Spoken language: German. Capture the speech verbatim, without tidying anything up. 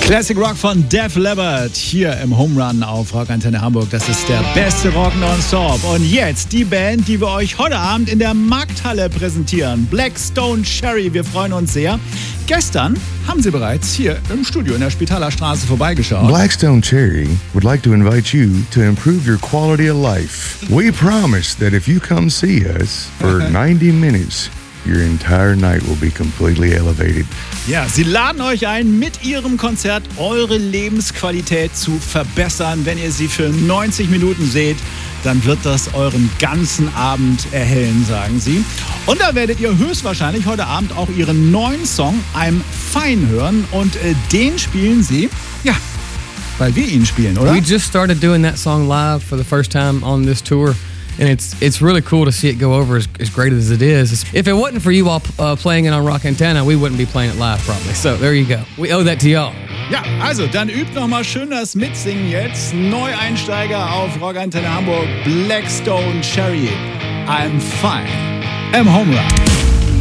Classic Rock von Def Leppard hier im Home Run auf Rock Antenne Hamburg. Das ist der beste Rock nonstop. Und jetzt die Band, die wir euch heute Abend in der Markthalle präsentieren. Black Stone Cherry. Wir freuen uns sehr. Gestern haben sie bereits hier im Studio in der Spitaler Straße vorbeigeschaut. Black Stone Cherry would like to invite you to improve your quality of life. We promise that if you come see us for ninety minutes, your entire night will be completely elevated. Ja, sie laden euch ein, mit ihrem Konzert eure Lebensqualität zu verbessern. Wenn ihr sie für neunzig Minuten seht, dann wird das euren ganzen Abend erhellen, sagen sie. Und da werdet ihr höchstwahrscheinlich heute Abend auch ihren neuen Song I'm Fine hören. Und äh, den spielen sie, ja, weil wir ihn spielen, oder? We just started doing that song live for the first time on this tour. And it's it's really cool to see it go over as, as great as it is. If it wasn't for you all uh, playing it on Rock Antenna, we wouldn't be playing it live probably. So there you go. We owe that to y'all. Ja, also dann übt nochmal schön das Mitsingen jetzt. Neueinsteiger auf Rock Antenne Hamburg, Black Stone Cherry. I'm Fine. Im Home Run.